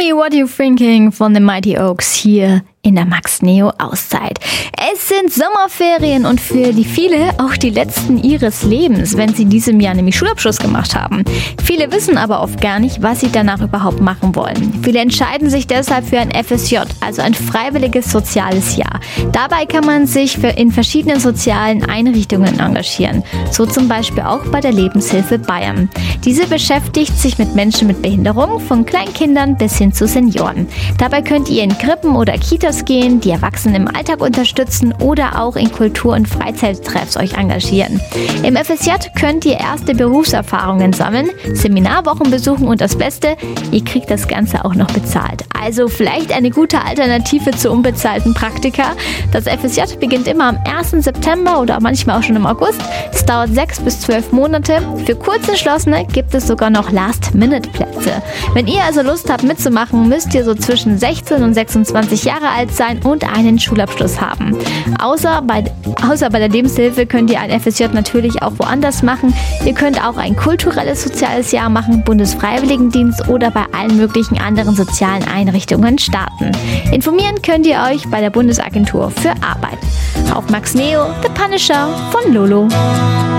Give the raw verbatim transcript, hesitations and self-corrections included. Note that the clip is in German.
Me What You Thinking von The Mighty Oaks hier in der Max Neo Auszeit. Es sind Sommerferien und für die viele auch die letzten ihres Lebens, wenn sie in diesem Jahr nämlich Schulabschluss gemacht haben. Viele wissen aber oft gar nicht, was sie danach überhaupt machen wollen. Viele entscheiden sich deshalb für ein F S J, also ein freiwilliges soziales Jahr. Dabei kann man sich für in verschiedenen sozialen Einrichtungen engagieren, so zum Beispiel auch bei der Lebenshilfe Bayern. Diese beschäftigt sich mit Menschen mit Behinderung, von Kleinkindern bis hin zu Senioren. Dabei könnt ihr in Krippen oder Kitas gehen, die Erwachsenen im Alltag unterstützen oder auch in Kultur- und Freizeittreffs euch engagieren. Im F S J könnt ihr erste Berufserfahrungen sammeln, Seminarwochen besuchen und das Beste, ihr kriegt das Ganze auch noch bezahlt. Also vielleicht eine gute Alternative zu unbezahlten Praktika. Das F S J beginnt immer am ersten September oder manchmal auch schon im August. Es dauert sechs bis zwölf Monate. Für Kurzentschlossene gibt es sogar noch Last-Minute-Plätze. Wenn ihr also Lust habt mitzumachen, müsst ihr so zwischen sechzehn und sechsundzwanzig Jahre alt sein und einen Schulabschluss haben. Außer bei, außer bei der Lebenshilfe könnt ihr ein F S J natürlich auch woanders machen. Ihr könnt auch ein kulturelles soziales Jahr machen, Bundesfreiwilligendienst oder bei allen möglichen anderen sozialen Einrichtungen starten. Informieren könnt ihr euch bei der Bundesagentur für Arbeit. Auf Max Neo, The Punisher von Lolo.